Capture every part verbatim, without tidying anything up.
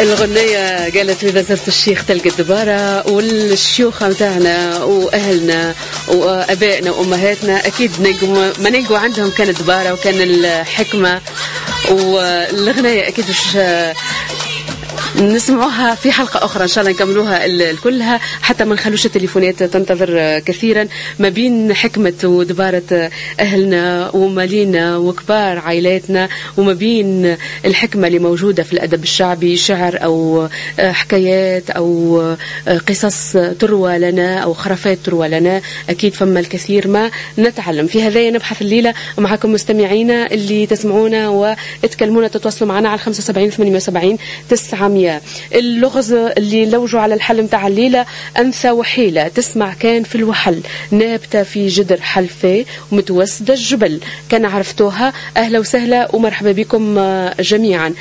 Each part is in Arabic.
الغنية قالت إذا زرت الشيخ تلقى الدبارة، والشيوخة متاعنا وأهلنا وأبائنا وأمهاتنا أكيد نجم ما نجوا عندهم كان الدبارة وكان الحكمة، والغنية أكيد مش نسمعوها في حلقة أخرى إن شاء الله نكملوها كلها حتى ما نخلوش التليفونات تنتظر كثيرا، ما بين حكمة ودبارة أهلنا ومالينا وكبار عائلاتنا، وما بين الحكمة اللي موجودة في الأدب الشعبي، شعر أو حكايات أو قصص تروى لنا أو خرافات تروى لنا. أكيد فما الكثير ما نتعلم في هذا. نبحث الليلة معكم مستمعينا اللي تسمعونا وتكلمونا تتواصلوا معنا على خمسة وسبعين ثمانية وسبعين تسعمية. اللغز اللي لوجوا على الحل متاع الليلة أنثى وحيلة تسمع كان في الوحل نابتة في جدر حلفة ومتوسدة الجبل. كان عرفتوها؟ أهلا وسهلا ومرحبا بكم جميعا.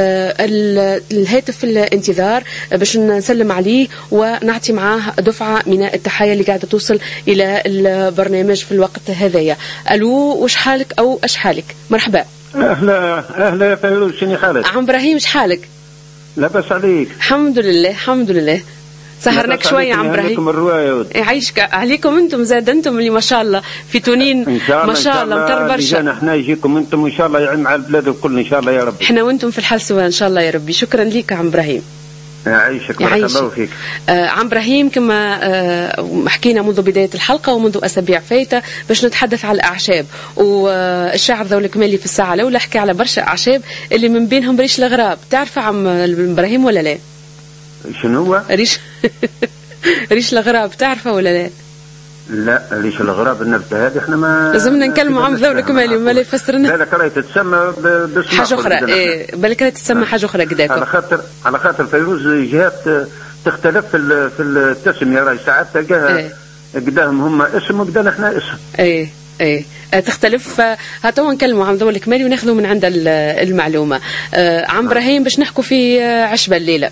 الهاتف في الانتظار باش نسلم عليه ونعطي معاه دفعة من التحية اللي قاعدة توصل إلى البرنامج في الوقت هذايا. ألو وش حالك أو أش حالك؟ مرحبا. أهلا أهلا يا فيروز، شنو حالك؟ عم إبراهيم اش حالك؟ لا بس عليك. الحمد لله الحمد لله. سهرناك شوية عم إبراهيم. يعيشك عليكم انتم زاد انتم اللي ما شاء الله في تونين ما شاء الله متر برشا. احنا يجيكم انتم وان شاء الله يعم على البلاد الكل ان شاء الله يا رب. احنا وانتم في الحال سوا ان شاء الله يا ربي. شكرا ليك عم إبراهيم. يعيشك بارك الله فيك. آه عم إبراهيم كما آه حكينا منذ بداية الحلقة ومنذ أسابيع فايتة باش نتحدث على الأعشاب، والشاعر ذو الكمالي في الساعة الأولى حكي على برشا أعشاب اللي من بينهم ريش الغراب. تعرف عم إبراهيم ولا لا؟ شنو هو؟ ريش ريش الغراب تعرفه ولا لا؟ لا ريش الغراب النبتة هذه احنا ما لازمنا نكلموا عم ذو الكمالي وما لا يفسرنا. لا لا راهي تتسمى باسم حاجة أخرى. إيه بالك راهي تتسمى حاجة أخرى كذاك. على خاطر على خاطر فيروز جهات تختلف في في التسمية، راهي ساعات تلقاها إيه. قداهم هم اسم وقدانا احنا اسم. ايه ايه تختلف. هاتوا نكلموا عم ذو الكمالي وناخذوا من عند المعلومة. آه عم إبراهيم باش نحكوا في عشبة الليلة.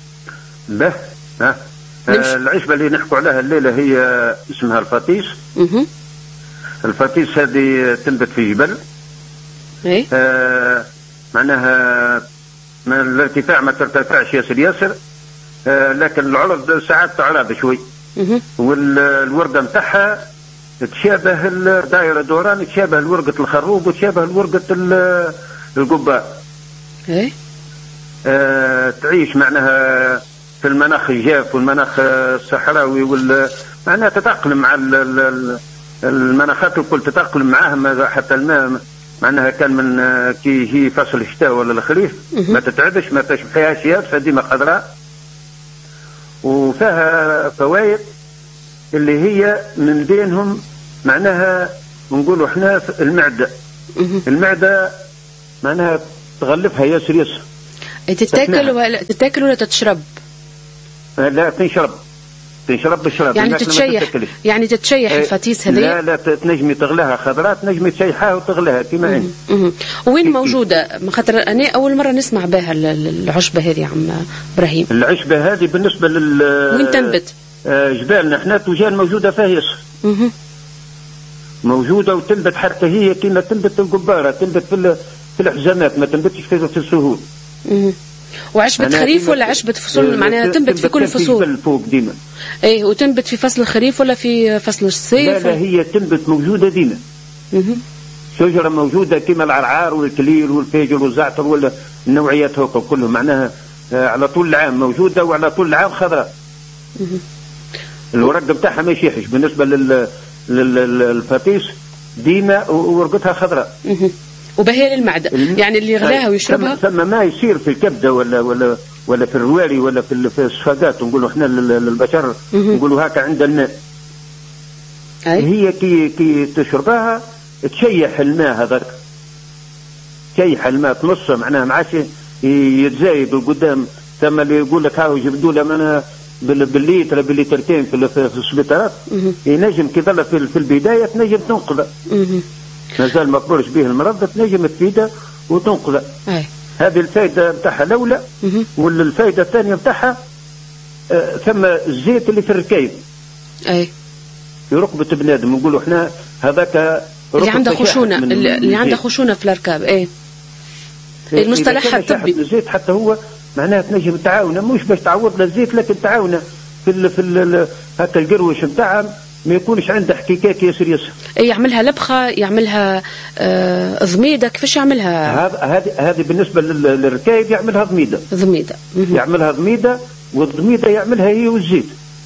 به ها آه العشبة اللي نحكوا عليها الليلة هي اسمها الفتيس. اها الفتيس هذه تنبت في جبل. ايه آه معناها من الارتفاع ما ترتفعش ياسر ياسر، آه لكن العرض ساعات تعرض شوي. اها والوردة متاعها تشابه الدائرة دوران، تشابه الورقة الخروب وتشابه الورقة القباء. ايه آه تعيش معناها في المناخ الجاف والمناخ الصحراوي وال معناها تتأقلم مع المناخات الكل، تتأقلم معاهم. حتى الماء معناها كان من كي يجي فصل الشتاء ولا الخريف ما تتعبش، ما تشبهاش يابسة ديما خضراء، وفيها فوائد اللي هي من بينهم معناها نقولوا احنا المعدة. المعدة معناها تغلفها ياسر ياسر. تتاكل ولا تتاكل ولا تتشرب؟ لا تنشرب تنشرب بالشرب يعني تتشيح يعني تتشيح الفتيس هذه. لا لا تنجمي تغلاها خضراء، تنجمي تشيحها وتغلاها كما هي. وين موجوده؟ خاطر انا اول مره نسمع بها العشبه هذه عم ابراهيم. العشبه هذه بالنسبه لل وين تنبت؟ جبالنا احنا توجان موجوده فيها ياسر. موجوده وتنبت حتى هي كما تنبت القباره، تنبت في في الحزامات، ما تنبتش في السهول. وعشبة خريف ولا عشبة فصول؟ معناها تنبت في كل فصول فوق ديما. ايه وتنبت في فصل الخريف ولا في فصل الصيف؟ لا لا هي تنبت موجودة ديما. شجرة موجودة كما العرعار والكليل والفيجل والزعتر ولا النوعيات هوكا كلهم معناها على طول العام موجودة وعلى طول العام خضراء. الورق بتاعها ما يشيحش بالنسبة لل للفتيس ديما ورقتها خضراء. وبهي للمعدة يعني اللي يغلاها ويشربها. ثم ما يصير في الكبدة ولا ولا ولا في الرواري ولا في الصفاقات نقولوا احنا للبشر نقولوا هكا عند الماء. أي. هي كي كي تشربها تشيح الماء هذاك، تشيح الماء تنصه معناها ما عادش يتزايد قدام. ثم اللي يقول لك هاو جبدوا له منها بالليتر بالليترتين في في السبيطارات ينجم كي ظل في, في البداية تنجم تنقذ. مازال ما كبرش به المرض تنجم تفيده وتنقذ. هذه الفائدة بتاعها الأولى. والفائدة الثانية بتاعها آه ثم الزيت اللي في الركايب. أي. في ركبة بنادم نقولوا احنا هذاك اللي عنده خشونة اللي عنده خشونة في الركاب. ايه المصطلح الطبي. الزيت حتى هو معناها تنجم تعاونه، مش باش تعوض الزيت لكن تعاونه في ال في ال هكا القروش نتاعها ما يكونش عنده احتكاك ياسر ياسر. يعملها لبخه، يعملها آه ضميده، كيفاش يعملها؟ هذا هذه هذه بالنسبه للركايب يعملها ضميده. ضميده يعملها ضميده، والضميده يعملها هي والزيت.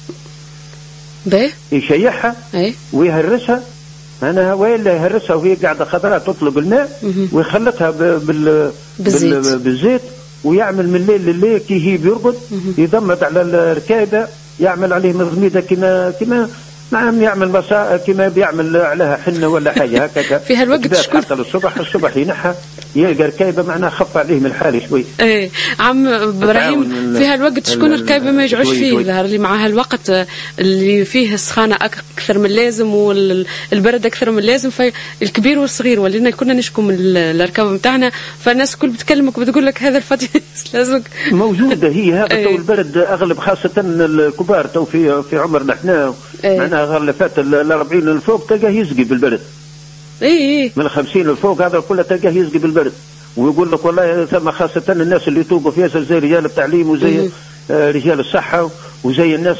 باهي. يشيحها ويهرسها، انا وين يهرسها وهي قاعده خضراء تطلب الماء ويخلطها بال بالزيت. بالزيت ويعمل من الليل لليل كي هي بيرقد يضمد على الركايبه، يعمل عليه مضميده كما كما نعم يعمل مساء كما بيعمل عليها حنه ولا حاجه هكذا. في هالوقت شكون حتى الصبح الصبح ينحى يلقى ركايبه معناها خف عليه من الحال شوي. ايه عم ابراهيم، في هالوقت شكون ركايبه ما يجعوش فيه، ظهر لي مع هالوقت اللي فيه السخانه اكثر من اللازم والبرد اكثر من اللازم، فالكبير والصغير ولينا كنا نشكو من الركاب نتاعنا، فالناس الكل بتكلمك بتقول لك هذا الفتيس لازمك موجوده هي هذا. تو البرد اغلب خاصه الكبار تو في في عمرنا احنا معناها غير اللي فات ال أربعين للفوق تلقاه يسقي بالبرد. اي اي من الخمسين للفوق هذا كله تلقاه يسقي بالبرد، ويقول لك والله ثم خاصة الناس اللي توقف ياسر زي رجال التعليم وزي آه رجال الصحة وزي الناس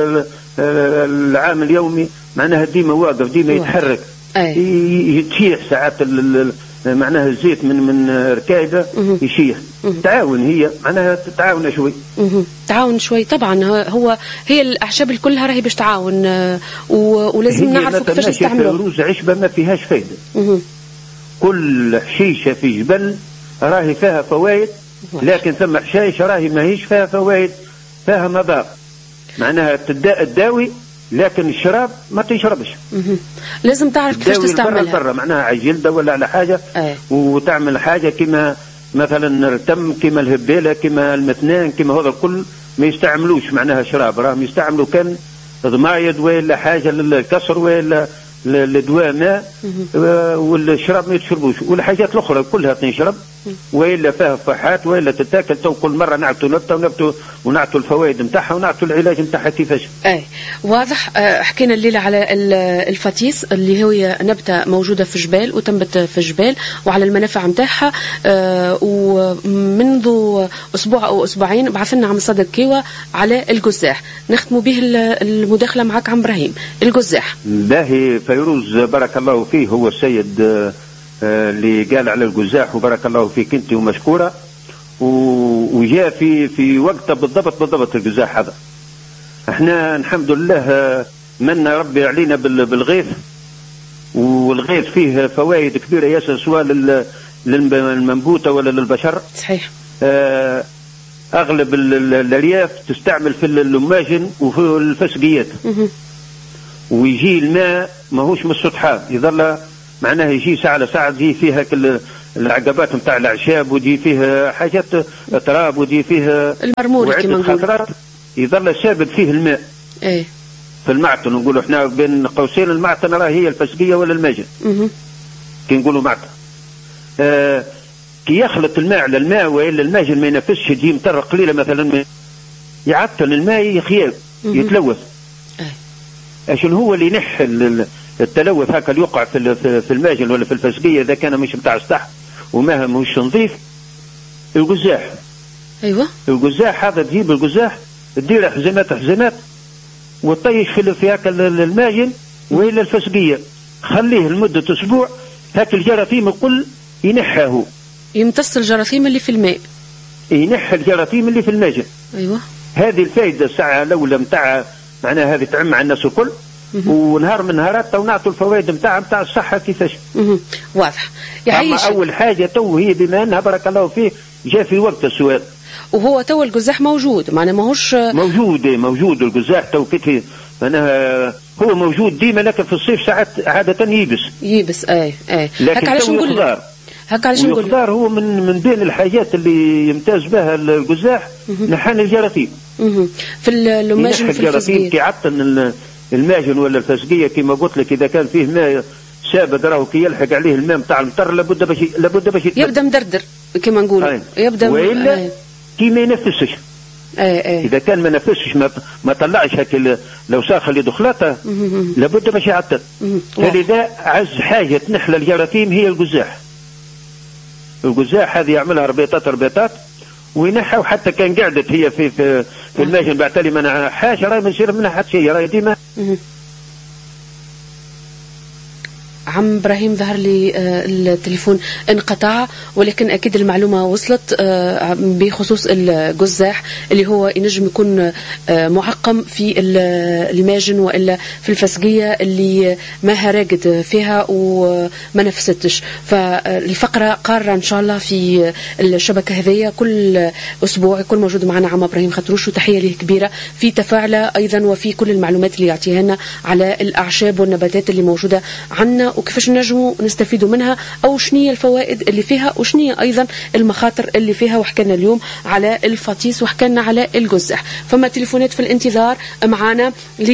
العامل اليومي معناها ديما واقف ديما يتحرك يتشيح ساعات معناها الزيت من من ركايبه يشيح. تعاون هي معناها تتعاون شوي. تعاون شوي طبعا. هو هي الاعشاب كلها راهي باش تعاون ولازم نعرفوا كيفاش نستعملوها. فيروز عشبه ما فيهاش فايده. كل حشيشه في جبل راهي فيها فوائد، لكن ثم حشائش راهي ما هيش فيها فوائد، فيها مضار معناها تداوي، لكن الشراب ما تشربش. لازم تعرف كيفاش تستعملها. برا معناها على جلده ولا على حاجه أي. وتعمل حاجه كما مثلا التم كما الهبيله كما المثنان كما هذا الكل ما يستعملوش معناها شراب، راهم يستعملوا كان ضمايد ولا حاجه للكسر ولا لدواء ماء، والشراب ما يتشربوش، والحاجات الاخرى كلها تنشرب والا فيها فحات والا تتاكل. تو كل مره نعطوا نبته ونبتوا ونعطوا الفوائد نتاعها ونعطوا العلاج نتاعها كيفاش. اي واضح. حكينا الليله على الفتيس اللي هي نبته موجوده في الجبال وتنبت في الجبال وعلى المنافع نتاعها، ومنذ اسبوع او اسبوعين بعث لنا عم صادق كيوه على القزاح، نختموا به المداخله معك عم ابراهيم. القزاح باهي فيروز بارك الله فيه، هو السيد اللي قال على القزاح وبارك الله فيك انت ومشكوره، وجاء في في وقته بالضبط بالضبط. القزاح هذا احنا الحمد لله من ربي علينا بالغيث، والغيث فيه فوائد كبيره ياسر سواء للمنبوته ولا للبشر. صحيح. اه اغلب الارياف تستعمل في اللماجن وفي الفسقيات، ويجي الماء ماهوش من السطحات، يظل معناه يجي ساعة لساعة يجي فيها كل العقبات نتاع الأعشاب ويجي فيها حاجات تراب ويجي فيها المرموري كما نقول، يظل ثابت فيه الماء. ايه في المعتن نقولوا احنا بين قوسين المعتن راه هي الفسقية ولا الماجن. اها كي نقولوا معتن. آه كي يخلط الماء على الماء والا الماجن ما ينفسش تجي مطر قليلة مثلا يعطل الماء يخيب يتلوث. عشان هو اللي ينحي التلوث هكا اللي يقع في في الماجن ولا في الفسقيه اذا كان مش بتاع سطح وماها مش نظيف. القزاح ايوه القزاح هذا تجيب القزاح تدير حزمات حزمات وتطيش في في هكا الماجن وإلى الفسقيه، خليه لمده اسبوع هكا الجراثيم الكل ينحاه، يمتص الجراثيم اللي في الماء، ينحي الجراثيم اللي في الماجن. ايوه هذه الفائده الساعه الاولى نتاع معناها هذه تعم على الناس الكل، ونهار من نهارات تو نعطوا الفوائد نتاع نتاع الصحه كيفاش. واضح. يعيش اول حاجه تو هي بما انها بارك الله فيه جاء في وقت السؤال، وهو تو القزاح موجود معناه ماهوش موجود موجود القزاح تو كتير معناها هو موجود ديما، لكن في الصيف ساعات عاده ييبس ييبس. اي اي هكا علاش نقول هكا علاش نقول الخضار هو من من بين الحاجات اللي يمتاز بها القزاح نحان الجراثيم. في اللماجن في الجراثيم كيعطن الماجن ولا الفسقيه كما قلت لك، اذا كان فيه ماء سابد راهو كي يلحق عليه الماء نتاع المطر لابد باش لابد باش يبدا مدردر كما نقولوا، يبدا والا م... كي ما ينفسش. اي اي اذا كان ما نفسش ما, ما طلعش هكا الاوساخ اللي دخلته لابد باش يعطل. فلذا عز حاجه تنحل الجراثيم هي القزاح. القزاح هذه يعملها ربيطات ربيطات وينحى. وحتى كان قعدت هي في في, في المجن بعث لي منع حاشة راهي ما نشير منها حتى شيء راهي ديما. عم ابراهيم ظهر لي التليفون انقطع، ولكن اكيد المعلومه وصلت بخصوص القزاح اللي هو ينجم يكون معقم في الماجن والا في الفسقيه اللي ما راقد فيها وما نفستش. فالفقره قاره ان شاء الله في الشبكه هذيا كل اسبوع يكون موجود معنا عم ابراهيم خطروش، وتحيه له كبيره في تفاعله ايضا وفي كل المعلومات اللي يعطيها لنا على الاعشاب والنباتات اللي موجوده عندنا وكيفاش نجموا نستفيدوا منها، او شنية الفوائد اللي فيها وشنية ايضا المخاطر اللي فيها. وحكينا اليوم على الفطيس وحكينا على القزح. فما تليفونات في الانتظار معنا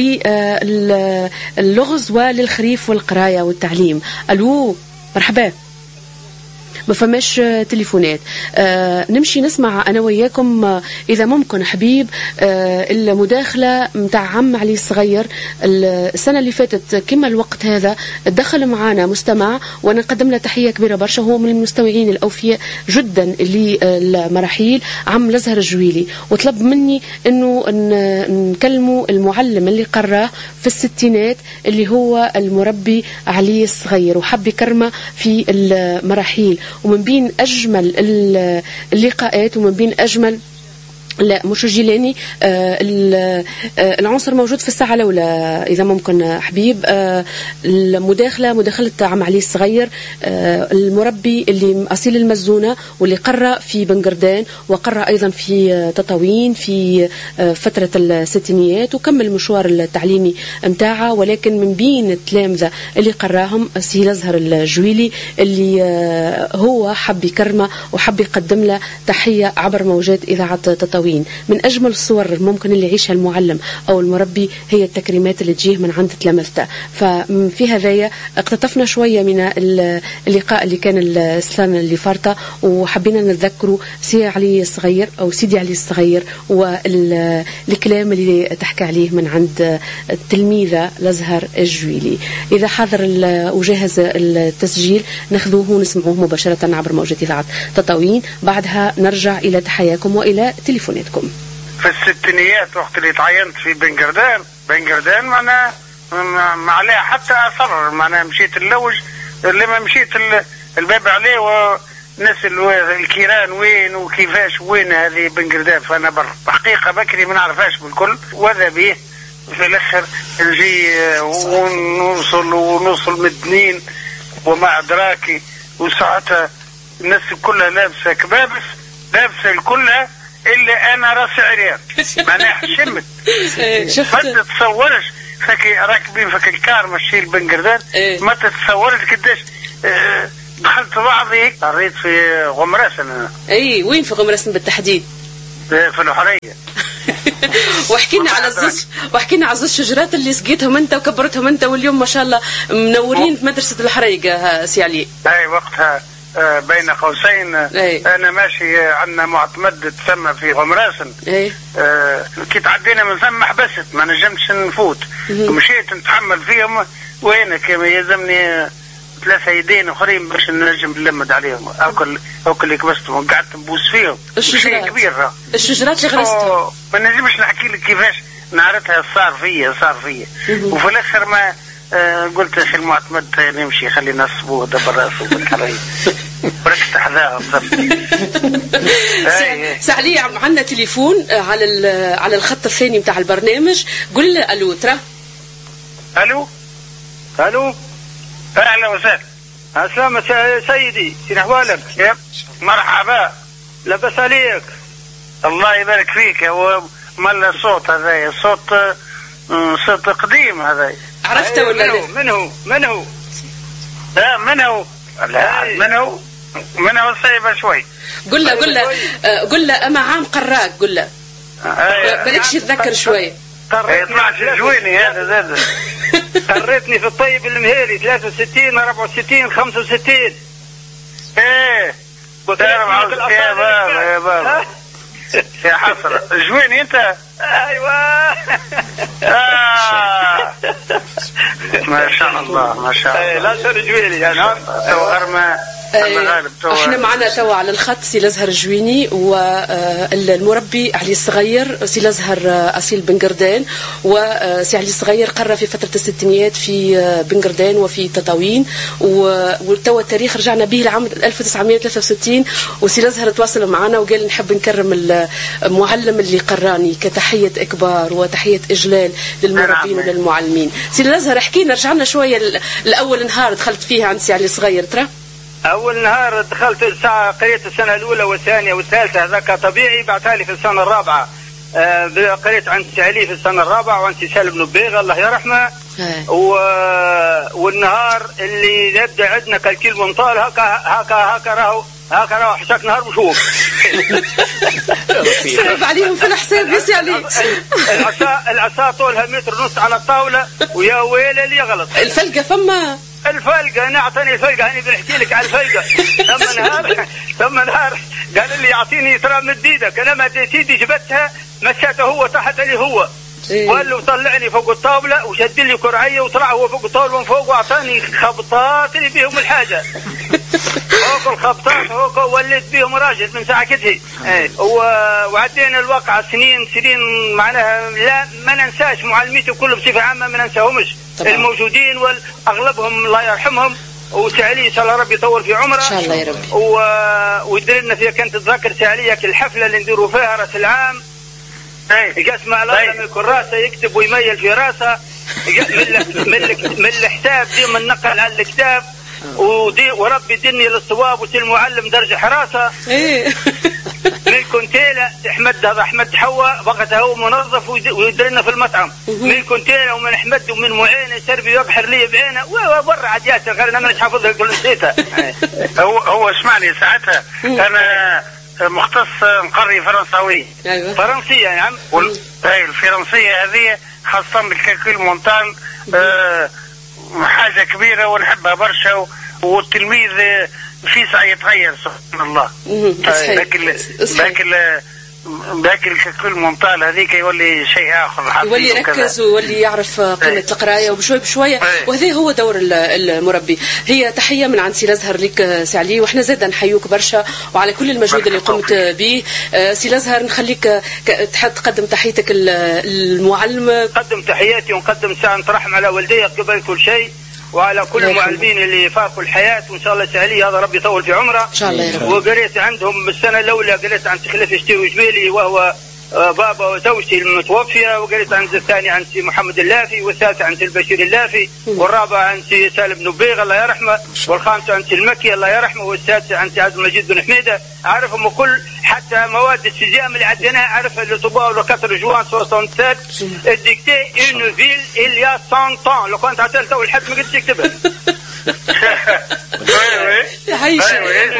للغز وللخريف والقرايه والتعليم. الو مرحبا. ما فماش تليفونات. آه نمشي نسمع أنا وياكم آه إذا ممكن حبيب آه المداخلة متاع عم علي الصغير. السنة اللي فاتت كما الوقت هذا دخل معنا مستمع وأنا نقدم له تحية كبيرة برشا، هو من المستمعين الأوفياء جدا للمراحيل، عم الأزهر الجويلي، وطلب مني أنه نكلموا المعلم اللي قراه في الستينات اللي هو المربي علي الصغير، وحب يكرمه في المراحيل. ومن بين أجمل اللقاءات ومن بين أجمل لا مش الجيلاني آه آه العنصر موجود في الساعة الأولى إذا ممكن حبيب. آه المداخلة مداخلة عم علي الصغير آه المربي اللي أصيل المزونة واللي قرأ في بنقردان وقرأ أيضا في آه تطاوين في آه فترة الستينيات وكمل مشوار التعليمي متاعه، ولكن من بين التلامذة اللي قراهم سي الأزهر الجويلي اللي آه هو حب يكرمه وحب يقدم له تحية عبر موجات إذاعة تطاوين. من أجمل الصور ممكن اللي يعيشها المعلم أو المربي هي التكريمات اللي تجيه من عند تلامذته. ففي هذايا اقتطفنا شوية من اللقاء اللي كان السنة اللي فاتت وحبينا نتذكروا سي علي الصغير أو سيدي علي الصغير والكلام اللي تحكي عليه من عند التلميذة الأزهر الجويلي. إذا حاضر وجاهز التسجيل ناخذوه ونسمعوه مباشرة عبر موجة إذاعة تطاوين، بعدها نرجع إلى تحياكم وإلى تليفوناتكم. في الستينيات وقت اللي تعينت في بنقردان بنقردان معنا ما عليها حتى أثر، معنا مشيت اللوج لما مشيت الباب عليه وناس الكيران وين وكيفاش وين هذه بنقردان، فأنا بحقيقة بكري ما نعرفهاش بالكل، وذا به في الأخر نجي ونوصل ونوصل مدنين وما أدراكي، وساعتها الناس كلها لابسة كبابس لابسة الكلها إلا أنا راسي عريان معناها حشمت. ما تتصورش فكي راكبين فك الكار ماشي البنقردان ما تتصورش قداش دخلت بعضي قريت في غمراسن أنا. أي وين في غمراسن بالتحديد؟ في الحرية. وحكينا على الزوج وحكينا على الزوج شجرات اللي سقيتهم انت وكبرتهم انت واليوم ما شاء الله منورين في مدرسة الحريقة سي علي. اي وقتها بين قوسين أي. انا ماشي عندنا معتمد تسمى في غمراسن آه كي تعدينا من ثم حبست ما نجمتش نفوت مشيت نتحمل فيهم وين كما يلزمني ثلاثة يدين اخرين باش نجم نلمد عليهم اكل اكل اللي كبستهم وقعدت نبوس فيهم. الشجرات كبير الشجرات اللي غرستهم ما نجمش نحكي لك كيفاش نعرفها صار فيا صار فيا وفي الاخر ما آه قلت اخي المعتمد نمشي خلينا نصبوه دبر راسه بالحريه بركت حذاها بالضبط. سعلي عندنا تليفون على على الخط الثاني بتاع البرنامج، قل له الو ترى. الو الو اهلا وسهلا. السلام سيدي شنو احوالك؟ مرحبا لبس عليك. الله يبارك فيك. هو مال الصوت هذا صوت صوت قديم هذا عرفته ولا لا؟ من هو من هو لا من هو لا من هو من هو صعيبه شوي. قل له قل له قل له اما عام قراك قل له بالكش يتذكر شوي. يطلع جويني هذا زاد. قريتني في الطيب المهيري ثلاثة وستين أربعة وستين خمسة وستين. ايه قلت له يا بابا يا بابا يا حسرة جويني انت. ايوه آه. ما شاء الله ما شاء الله. لا شر جويني انا غير ما احنا معنا توا على الخط سي الازهر الجويني والمربي علي الصغير سي الازهر اصيل بنقردان. وسي علي الصغير قرر في فتره الستينيات في بنقردان وفي تطاوين، وتوا التاريخ رجعنا به لعام ألف وتسعمائة وثلاثة وستين. وسي الازهر تواصل معنا وقال نحب نكرم المعلم اللي قراني كتحيه اكبار وتحيه اجلال للمربين وللمعلمين. سي الازهر احكينا، رجعنا شويه الاول نهار دخلت فيها عند سي علي الصغير. ترى اول نهار دخلت الساعه قريت السنه الاولى والثانيه والثالثه هذاك طبيعي، بعدها لي في السنه الرابعه آه قريت عند سي علي في السنه الرابعه وعند سي سالم بن بيغه الله يرحمه. و... والنهار اللي نبدا عندنا كالكيل منطال هكا هكا هكا راهو هكا راهو حشاك نهار وشوف. صعب عليهم في الحساب يا سي علي. العصا العصا طولها متر ونص على الطاوله، ويا ويلي اللي يغلط. الفلقه فما الفلقه انا اعطاني الفلقه، هاني بنحكي لك على الفلقه. ثم نهار ثم نهار قال لي يعطيني ترى مد ايدك، انا مديت ايدي جبتها مساته هو تحت لي هو. إيه؟ وقال له طلعني فوق الطاوله وشد لي كرعيه وطلع هو فوق الطاوله من فوق واعطاني خبطات اللي بيهم الحاجه. فوق الخبطات فوق وليت بيهم راجل من ساعه كتفي. ايه وعدينا الواقعه سنين سنين معناها لا ما ننساش معلميته كلهم بصفه عامه ما ننساهمش الموجودين واغلبهم الله يرحمهم. وسعلي ان شاء الله ربي يطول في عمره ان شاء الله يا ربي. و... ويدير لنا فيها كانت تتذكر سعلي الحفله اللي نديروا فيها راس العام. يقسم على من الكراسه يكتب ويميل في راسه من من الحساب دي من نقل على الكتاب ودي وربي يدني للصواب وتي المعلم درجه حراسه. ايه من كونتيلا احمد هذا احمد حواء وقتها هو منظف ويدير لنا في المطعم. من كونتيلا ومن احمد ومن معينه سربي يقحر لي بعينه وبرا عاد ياسر غير انا مانيش حافظها كل نسيتها. هو هو اسمعني ساعتها انا مختص نقري فرنساوي. أيوة. فرنسيه يا عم. وال... الفرنسيه هذه خاصه بالكالكول مونتال أه حاجه كبيره ونحبها برشا، والتلميذ في ساعه يتغير سبحان الله. لكن لكن باكل الكالكول مونتال هذيك يولي شيء اخر، يولي يركز ويولي يعرف قيمه القرايه وبشوي بشويه، وهذا هو دور المربي. هي تحيه من عند سي الازهر لك سي علي، واحنا زاد نحيوك برشا وعلى كل المجهود اللي قمت به. سي الازهر نخليك تقدم تحيتك المعلم. نقدم تحياتي ونقدم ساعه نترحم على والدي قبل كل شيء وعلى كل المعلمين اللي فاقوا الحياه، وان شاء الله سعلي هذا ربي يطول في عمره ان شاء الله يا رب. وقريت عندهم بالسنه الاولى قريت عند خليفه الشتوي جبيلي وهو بابا وزوجتي المتوفيه، وقريت عند الثاني عند سي محمد اللافي، والثالث عند البشير اللافي، والرابع عند سي سالم بن بيغ الله يرحمه، والخامسه عند سي المكي الله يرحمه، والسادسه عند سي عبد المجيد بن حميده. اعرفهم كل حتى مواد السجام اللي عندنا اعرفها اللي طباع لو كتر جوان ثمانية وستين ديكتي اون فيل اليا مية طون لو كنت عتلت اول حد ما قلتش تكتبها. عايشه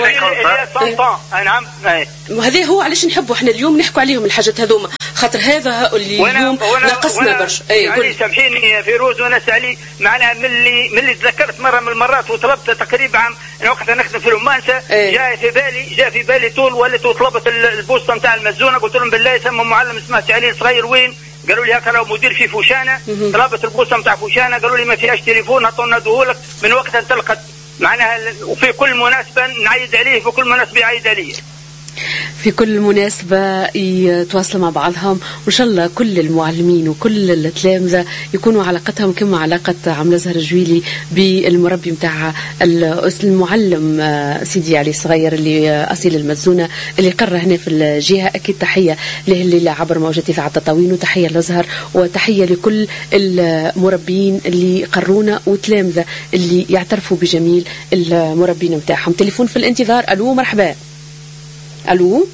نعم. وهذا هو علاش نحبوا احنا اليوم نحكوا عليهم الحاجات هذوما، خاطر هذا اللي اليوم ناقصنا برشا. اي قولي سامحيني فيروز وانا سالي معناها من اللي من اللي تذكرت مره من المرات وطلبت تقريبا عام وقتها نخدم في الرومانسه. جاء في بالي جاء في بالي طول وليت وطلبت البوسطه نتاع المزونه، قلت لهم بالله يسمى معلم اسمه سعلي صغير وين؟ قالوا لي هكا راهو مدير في فوشانه. طلبت البوسطه نتاع فوشانه قالوا لي ما فيهاش تليفون عطونا ندهولك. من وقتها انطلقت معناها وفي كل مناسبه نعيد عليه، في كل مناسبه يعيد عليه، في كل مناسبة يتواصلوا مع بعضهم، وإن شاء الله كل المعلمين وكل التلامذة يكونوا علاقتهم كما علاقة عم الازهر الجويلي بالمربي متاع المعلم سيدي علي الصغير اللي أصيل المزونة اللي قرر هنا في الجهة. أكيد تحية له اللي عبر موجتي في التطاوين، وتحية للأزهر، وتحية لكل المربيين اللي قرونا وتلامذة اللي يعترفوا بجميل المربين متاعهم. تليفون في الانتظار. ألو مرحبا. الو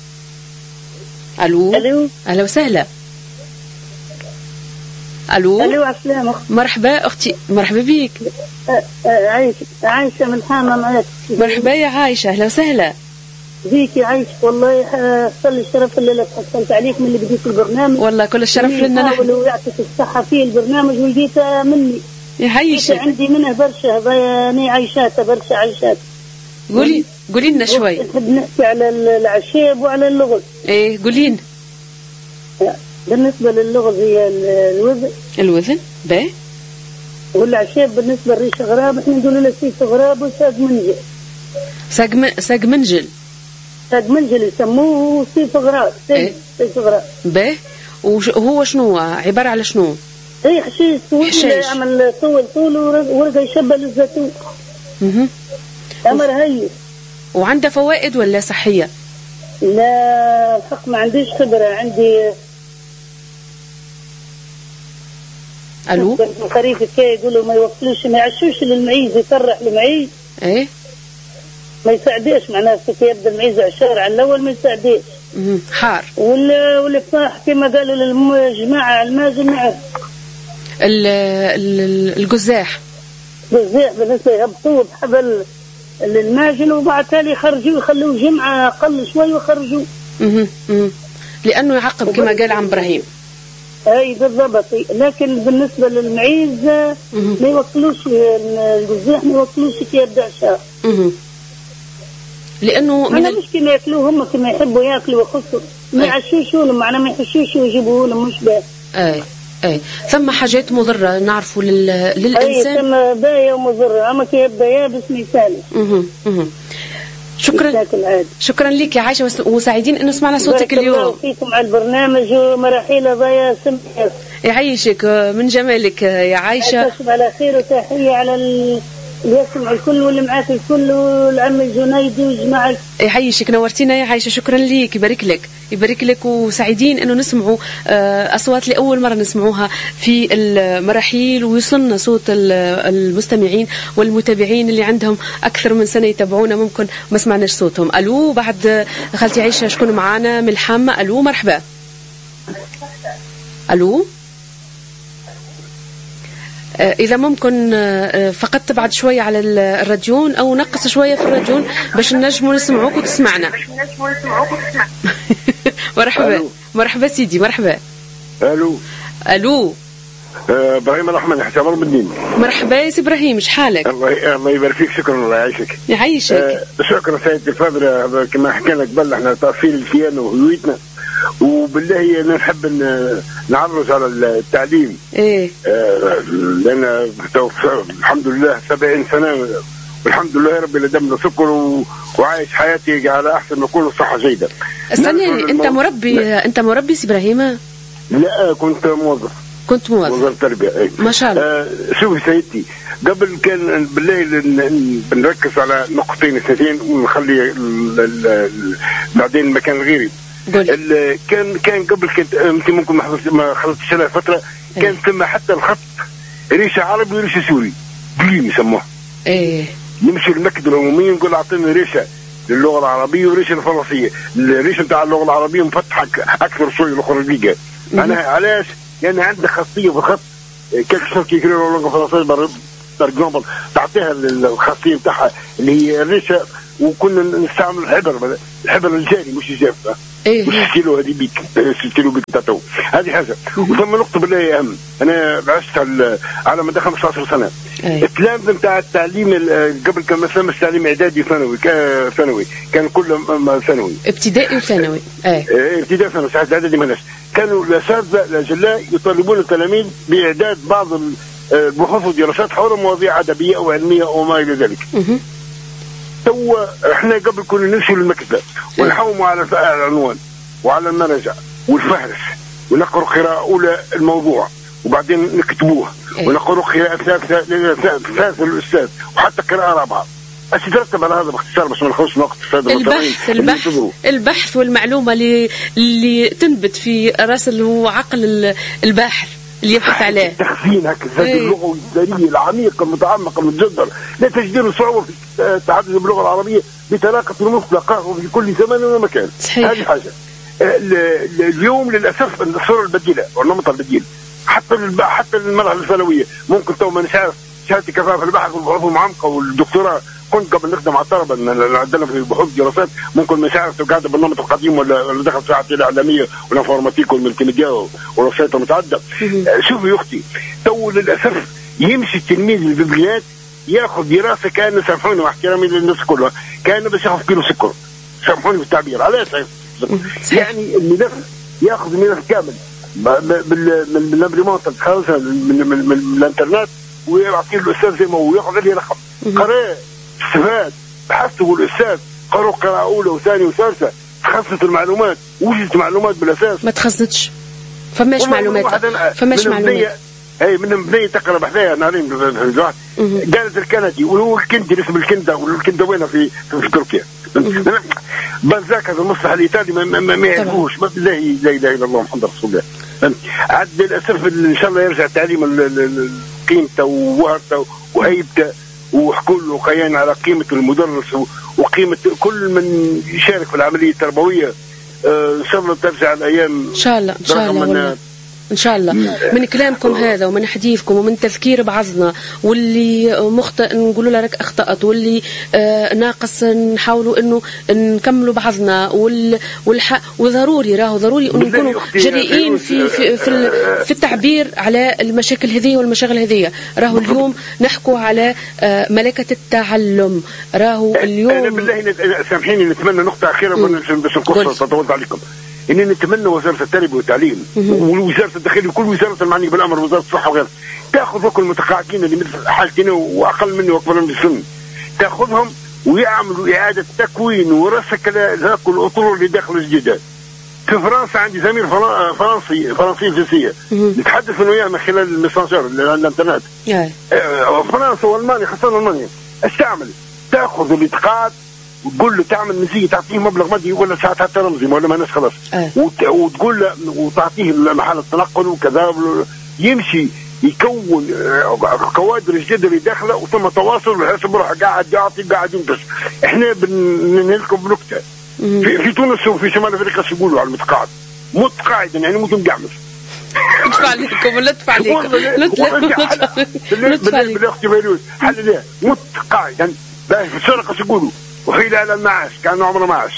الو الو اهلا وسهلا. الو الو عسلامة. مرحبا اختي، مرحبا بيك. عايشه عايشه من حامه معك. مرحبا يا عايشه، اهلا وسهلا بيك يا عايشه. والله صلي الشرف اللي لك حصلت عليك من اللي بديت البرنامج. والله كل الشرف لنا نحن، ويعطيك الصحه في البرنامج ولقيته مني يا عايشه. عندي منه برشا بياني عايشات برشا عايشات. قولي قولي لنا شوي. نحب نحكي على العشيب وعلى اللغز. ايه قولين. بالنسبه للغز هي الوزن الوزن باهي، والعشيب بالنسبه للريش غراب احنا نقول له سيف غراب وساد منجي. ساق منجل. ساق منجل يسموه سيف غراء. إيه؟ سيف غراء. باهي. وهو شنو عبارة على شنو؟ اي حشيش طويل يعمل طول طول ورقه يشبه للزيتون. اها. امر هي. وعنده فوائد ولا صحيه؟ لا الحق ما عنديش خبره. عندي الو خريف كي يقولوا ما يوصلوش ما يعشوش للمعيز يسرح المعيز. ايه ما يساعديش معناها كي يبدا المعيز عشار على الاول ما يساعديش. اها حار. واللفاح كما قالوا للجماعه الماجن نعرف. القزاح القزاح بالنسبه يهبطوه بحبل الماجن وبعد تالي يخرجوه يخلوه جمعه اقل شوي ويخرجوه. اها اها لانه يعقب كما قال عم ابراهيم. اي بالضبط. لكن بالنسبه للمعيز ما يوصلوش القزاح ما يوصلوش كي يبدا عشاء. اها لانه من مش كما ياكلوه هم كما يحبوا ياكلوا ويخصوا ما يعشوش لهم معناها ما يحشوش ويجيبوه لهم مش باهي. اي اي ثم حاجات مضره نعرفوا لل... للانسان. اي ثم باهيه ومضره اما كي يبدا يابس ما يسالش. اها اها شكرا شكرا لك يا عايشه وسعيدين انه سمعنا صوتك اليوم. بارك الله فيكم على البرنامج ومراحيل ضيا سمحه. يعيشك من جمالك يا عايشه. على خير وتحيه على ال... اللي يسمع الكل واللي معاك الكل والعم الجنيدي وجماعة. يعيشك نورتينا يا عايشه. شكرا ليك يبارك لك يبارك لك وسعيدين انه نسمعوا اصوات لاول مره نسمعوها في المراحيل ويوصلنا صوت المستمعين والمتابعين اللي عندهم اكثر من سنه يتابعونا ممكن ما سمعناش صوتهم. الو بعد خالتي عايشه شكون معانا من الحامه؟ الو مرحبا. الو إذا ممكن فقط تبعد شوية على الراديون أو نقص شوية في الراديون باش نجموا نسمعوك وتسمعنا. مرحبا مرحبا سيدي مرحبا. ألو ألو ابراهيم الرحمن حسام الدين. مرحبا يا سي ابراهيم شحالك؟ الله الله يبارك فيك. شكرا الله يعيشك. يعيشك. أه شكرا سيدي الفاضل. كما حكينا قبل احنا تأصيل الكيان وهويتنا وبالله انا نحب نعرج على التعليم. ايه أه لان الحمد لله سبعين سنه والحمد لله ربي اللي دمنا سكر وعايش حياتي على احسن ما يكون صحه جيده. استنى انت مربي لا. انت مربي سي ابراهيم؟ لا كنت موظف. كنت موظف موظف تربيه. ايه ما شاء الله. آه شوفي سيدتي قبل كان بالليل بنركز على نقطتين اثنتين ونخلي بعدين المكان غيري. كان كان قبل كنت انت ممكن ما خلصتش لها فتره كان ثم حتى الخط ريشه عربي وريشه سوري بلين يسموها. ايه نمشي المكتب العمومي نقول اعطيني ريشه للغه العربيه وريشه الفرنسيه. الريشه نتاع اللغه العربيه مفتحه اكثر شويه الاخرى دقيقه. انا علاش؟ لان يعني عندك خاصيه في الخط كيف شوف كي يقولوا اللغه الفرنسيه برجومبل تعطيها الخاصيه نتاعها اللي هي الريشه وكنا نستعمل الحبر الحبر الجاري مش الجاف. ايه مش كيلو هذه بيك كيلو بيك تاعو هذه حاجه. وثم نقطه بالله اهم انا عشت على مدى خمسطاش سنه. التلامذه نتاع التعليم قبل كان مثلا التعليم اعدادي ثانوي ثانوي كان كله ثانوي ابتدائي وثانوي. ايه ابتدائي ثانوي ساعات اعدادي ماناش. كانوا الاساتذه الاجلاء يطالبون التلاميذ باعداد بعض البحوث والدراسات حول مواضيع ادبيه او علميه او ما الى ذلك. تو احنا قبل كنا نمشي للمكتبه ونحوموا على العنوان وعلى المراجع والفهرس ونقرأ قراءة أولى الموضوع وبعدين نكتبوه ونقرأ قراءة ثالثة ثالثة للأستاذ وحتى قراءة رابعة. ايش ترتب على هذا باختصار باش ما نخلصش وقت البحث البحث البحث والمعلومة اللي اللي تنبت في راس وعقل الباحث اللي يبحث عليه. تخزين هكذا اللغة الإدارية العميقة المتعمقة المتجذرة لا تجدين صعوبة في التحدث باللغة العربية بطلاقة مطلقة وفي كل زمان ومكان. هذه حاجة. اليوم للأسف الصورة البديلة والنمط البديل حتى حتى المرحلة الثانوية ممكن تو ما نعرف شهادتي كفاءة في البحث والبحوث المعمقة والدكتوراه كنت قبل نخدم على الطلبة عندنا في بحوث دراسات ممكن ما نعرف قاعدة بالنمط القديم ولا دخل في ساعة الإعلامية والانفورماتيك والملتي ميديا والوسائط المتعددة. شوفي يا أختي تو للأسف يمشي التلميذ الببليات ياخذ دراسة كأنه سامحوني واحترامي للناس كلها كأنه بس ياخذ كيلو سكر سامحوني بالتعبير علاش يعني الملف ياخذ الملف كامل من الامبريمونت الخاصه من الانترنت ويعطيه الاستاذ زي ما هو ياخذ عليه رقم قراء استفاد بحثوا الاستاذ قرأوا قراءة أولى وثانية وثالثة، تخصصت المعلومات، وجدت معلومات بالأساس. ما تخصصتش، فماش معلومات، فماش معلومات. اي من بنيه تقرا بحذايا نارين في الجوع، قالت الكندي وهو الكندي اسم الكنده والكنده وين في في تركيا. بلزاك هذا المصطلح الايطالي ما, ما, ما يعرفوش، ما بالله لا اله الا الله محمد رسول الله. عاد للاسف ان شاء الله يرجع تعليم قيمته ووهرته وهيبته، وحكوا له قيان على قيمه المدرس وقيمه كل من يشارك في العمليه التربويه. ان شاء الله ترجع الايام ان شاء الله ان شاء الله والله. ان شاء الله من كلامكم هذا ومن حديثكم ومن تذكير بعضنا، واللي مخطئ نقولوا له راك اخطأت، واللي آه ناقص نحاولوا انه نكملوا بعضنا، والحق وضروري راهو ضروري انه نكونوا جريئين في في في, في التعبير على المشاكل هذه والمشاغل هذه. راهو اليوم نحكوا على آه ملكة التعلم، راهو اليوم انا بالله سامحيني نتمنى نقطة أخيرة باش نقص تطولت عليكم، إني نتمنى وزارة التربية والتعليم ووزارة الداخلية وكل وزارة المعنية بالأمر، وزارة الصحة وغيرها، تأخذ كل المتقاعدين اللي مثل حالتنا وأقل مني وأكبر من السن، تأخذهم ويعملوا إعادة تكوين ورسك ذاك الأطر اللي داخل الجداد. في فرنسا عندي زميل فرنسي فرنسي الجنسية نتحدث أنا وياه من خلال الميسنجر الإنترنت. فرنسا وألمانيا خاصة ألمانيا استعمل تأخذ الإتقاعد وتقول له تعمل نسية تعطيه مبلغ مادي، يقول له ساعات حتى رمزي ولا ما ناس خلاص أه. وتقول له وتعطيه محل التنقل وكذا، يمشي يكون كوادر جديده اللي داخله وثم تواصل ويحسب روحه قاعد يعطي قاعد ينقص. احنا بنلكم بنكته في, في تونس وفي شمال افريقيا شو يقولوا على المتقاعد؟ متقاعد يعني متمقعمس. ندفع عليكم ولا ندفع عليكم؟ ندفع عليكم بالاختي فيروز حل ليه متقاعد يعني في السرقه شو يقولوا؟ وخلال المعاش كانه عمره معاش.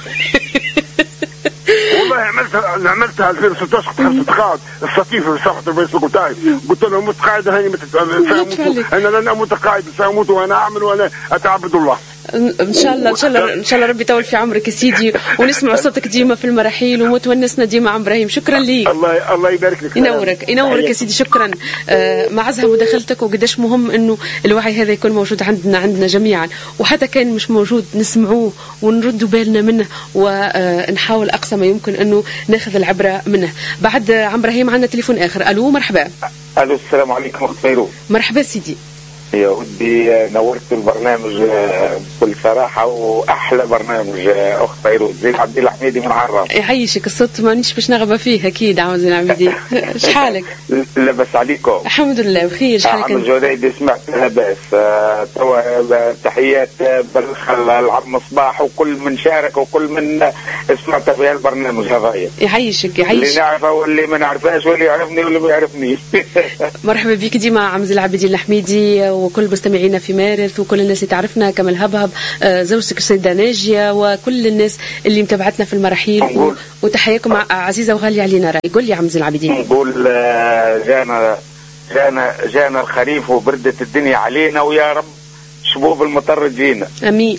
والله عملتها عملتها ألفين وستة عشر كنت تقاعد السطيف في صفحه الفيسبوك بتاعي، قلت لهم متقاعد هاني انا لن اموت قاعد ساموت وانا اعمل وانا اتعبد الله. ان شاء الله ان شاء الله ان شاء الله ربي يطول في عمرك يا سيدي، ونسمع صوتك ديما في المراحيل ومتونسنا ديما عم ابراهيم. شكرا ليك. الله الله يبارك لك. ينورك ينورك يا سيدي. شكرا. آه معزها مداخلتك وقداش مهم انه الوعي هذا يكون موجود عندنا عندنا جميعا، وحتى كان مش موجود نسمعوه ونردوا بالنا منه ونحاول اقصى ما يمكن انه ناخذ العبره منه. بعد عم ابراهيم عندنا تليفون اخر. الو مرحبا. الو السلام عليكم اخت فيروز. مرحبا سيدي. يا ودي نورت البرنامج بكل صراحه، واحلى برنامج اخت فيروز. زين عبد الحميدي من عرام. يعيشك الصوت مانيش باش نغبى فيه اكيد. عاوز زين عبدي شحالك؟ لاباس عليكم؟ الحمد لله بخير. شحالك؟ عم الجوديدي سمعت لاباس. توا تحيات بالخل العم صباح وكل من شارك وكل من سمعت في هالبرنامج هذايا. يعيشك يعيشك. اللي نعرفه واللي ما نعرفهاش واللي يعرفني واللي ما يعرفنيش. مرحبا بك ديما عم زين العبدي الحميدي وكل مستمعينا في مارث وكل الناس اللي تعرفنا كما الهبهب، زوجتك السيدة ناجية وكل الناس اللي متابعتنا في المراحيل، وتحياكم عزيزة وغالية علينا. رأي قول لي عم زين العابدين. نقول جانا جانا جانا الخريف وبردت الدنيا علينا، ويا رب شبوب المطر تجينا. امين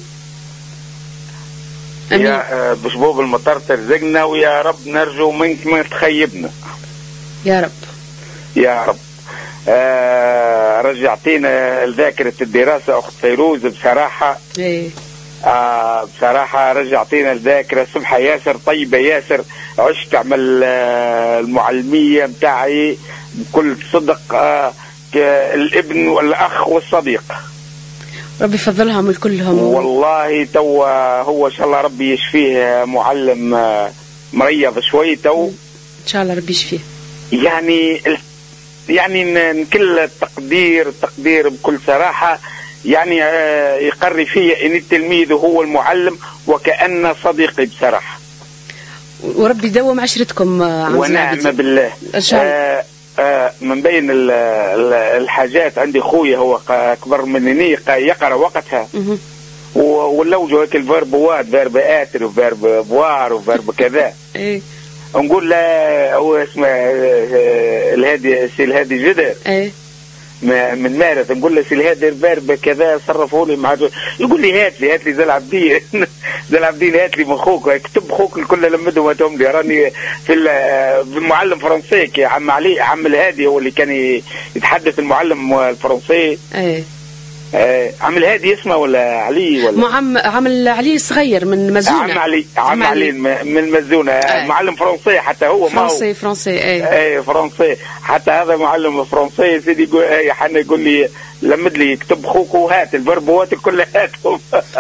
امين. يا بشبوب المطر ترزقنا، ويا رب نرجو منك ما تخيبنا يا رب يا رب. آه رجعتينا لذاكرة الدراسة أخت فيروز بصراحة. إيه. آه بصراحة رجعتينا لذاكرة سمحة ياسر طيبة ياسر. عشت عمل آه المعلمية متاعي بكل صدق، آه الابن والأخ والصديق. ربي يفضلهم الكلهم. والله تو هو إن شاء الله ربي يشفيه، معلم آه مريض شوي تو. إن شاء الله ربي يشفيه. يعني يعني كل التقدير التقدير بكل صراحة، يعني يقري فيا ان التلميذ هو المعلم وكأن صديقي بصراحة. وربي يدوم عشرتكم. ونعم بالله ان شاء الله. آه آه من بين الحاجات عندي خويا هو اكبر مني يقرا وقتها، ولوجه هيك الفيرب واد فيرب اتر وفيرب بوار وفيرب كذا. ايه نقول له هو اسمه الهادي سي الهادي جدر. ايه من مارث نقول له سي الهادي الفيرب كذا صرفوا لي مع، يقول لي هات لي هات لي زي العبدين زي العبدين هات لي من خوك، اكتب خوك الكل لمدهم واتهم لي. راني في المعلم فرنسي يا عم علي، عم الهادي هو اللي كان يتحدث المعلم الفرنسي. ايه آه عم الهادي اسمه ولا علي ولا؟ عم عم علي صغير من مزونه. عم علي عم علي من مزونه. آه. معلم فرنسي حتى هو. فرنسي ما هو فرنسي اي اي فرنسي حتى هذا معلم فرنسي سيدي يقول اي حنا يقول لي لمد لي كتب خوك وهات الفربوات كلها هاتهم.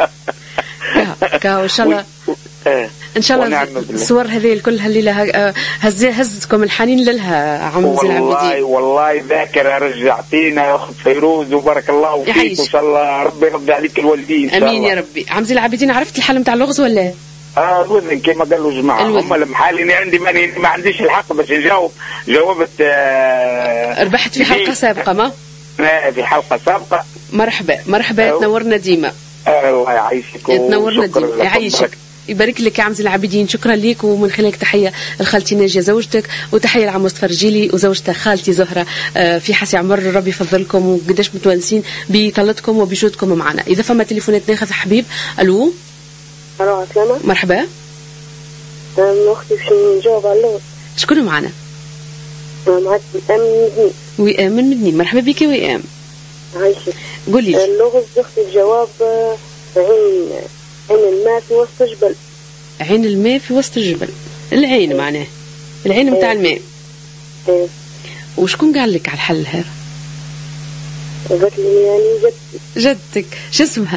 كا ان شاء الله ان شاء الله الصور هذه كلها الليله هز هزتكم الحنين لها عم زين العابدين. والله والله ذاكره رجعتينا يا اخت فيروز وبارك الله فيك وان شاء الله ربي يرضي عليك الوالدين. امين يا ربي. عم زين العابدين عرفت الحل نتاع اللغز ولا؟ اه الوزن كما قالوا جماعه هم لما حالي عندي ماني ما عنديش الحق باش نجاوب جاوبت. آه ربحت في حلقه سابقه ما؟ آه في حلقه سابقه. مرحبا مرحبا تنورنا ديما. آه الله يعيشك تنورنا ديما يعيشك يبارك لك يا عم زين العابدين. شكرا ليك ومن خلالك تحيه لخالتي ناجيه زوجتك وتحيه لعم مصطفى رجيلي وزوجته خالتي زهره في حسي عمر. ربي يفضلكم وقداش متونسين بطلتكم وبجودكم معنا. اذا فما تليفونات ناخذ حبيب. الو الو سلامة. مرحبا. اختي باش نجاوب على اللغز. شكون معنا؟ معك وئام من مدنين. وئام من مدنين. مرحبا بك يا وئام. عايشك. قولي لي اللغز اختي الجواب عين عين الماء في وسط الجبل. عين الماء في وسط الجبل. العين ايه. معناه العين متاع ايه. الماء. ايه. وشكون قال لك على الحل هذا؟ قالت لي يعني جدتي. جدتك شو اسمها؟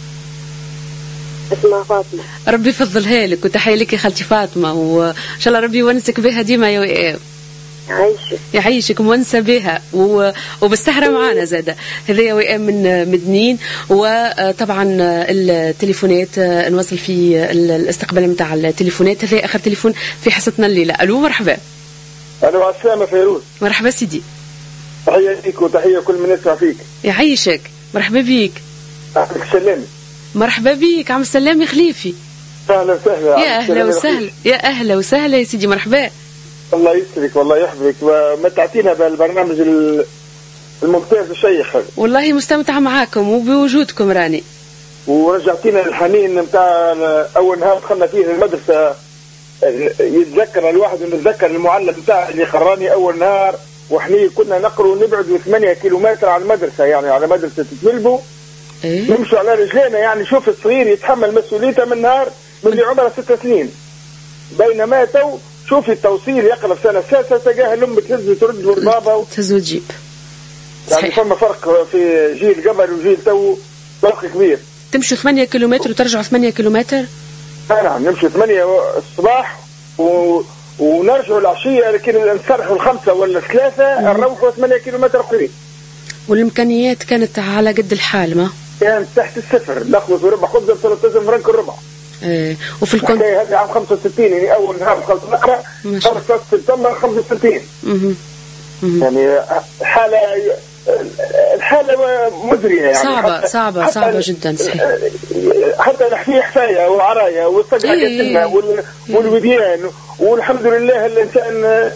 اسمها فاطمة. ربي يفضلها لك وتحية لك يا خالتي فاطمة وإن شاء الله ربي يونسك بها ديما يا وئام. يعيشك يعيشك مونسة بها وبالسهرة معانا زادة. هذا يا وئام من مدنين. وطبعا التليفونات نوصل في الاستقبال متاع التليفونات. هذا آخر تليفون في حصتنا الليلة. ألو مرحبا. ألو السلامة فيروز. مرحبا سيدي. تحية ليك وتحية كل من يسمع فيك. يعيشك مرحبا بيك. أهلك سلامي. مرحبا بيك عم السلام يا خليفي. أهلا وسهلا. يا أهلا وسهلا يا أهلا وسهلا يا سيدي مرحبا. الله يسرك والله يحفظك ومتعتينا بالبرنامج الممتاز الشيخ هذا. والله مستمتعة معاكم وبوجودكم راني. ورجعتينا الحنين نتاع أول نهار دخلنا فيه المدرسة. يتذكر الواحد ونتذكر المعلم نتاع اللي خراني أول نهار وحني كنا نقروا نبعد ثمانية كيلومتر على المدرسة يعني على مدرسة تتملبو. إيه؟ نمشوا على رجلينا يعني شوف الصغير يتحمل مسؤوليته من نهار من اللي عمره ست سنين. بينما تو شوفي التوصيل يقرب سنة السادسة تلقاها الأم تهز وترد والبابا تهز وتجيب. يعني فما فرق في جيل قبل وجيل تو فرق كبير. تمشوا ثمانية كيلومتر وترجعوا ثمانية كيلومتر؟ نعم نمشي ثمانية الصباح و... ونرجعوا العشية لكن نصرحوا الخمسة ولا الثلاثة نروحوا ثمانية كيلومتر قريب. والإمكانيات كانت على قد الحال ما؟ كانت تحت الصفر ناخذ ربع خبزة ثلاثة فرنك الربع. ايه وفي الكون هذه عام خمسة وستين يعني أول نهار دخلت نقرأ خمسة سبتمبر خمسة وستين. يعني حالة الحالة مزرية يعني صعبة حتى صعبة حتى صعبة جدا صحيح. حتى نحكي حفاية وعراية والصقعة إيه والوديان والحمد لله الإنسان